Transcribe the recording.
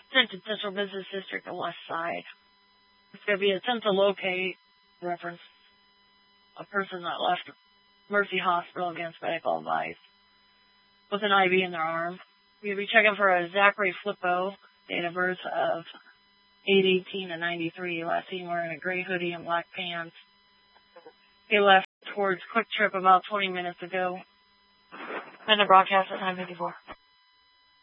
Central Business District, the west side. It's going to be attempt to locate, reference, a person that left Mercy Hospital against medical advice with an IV in their arm. We'll be checking for a Zachary Flippo, date of birth of 8/18/93. Last seen wearing a gray hoodie and black pants. He left towards Quick Trip about 20 minutes ago. And the broadcast at 9:54.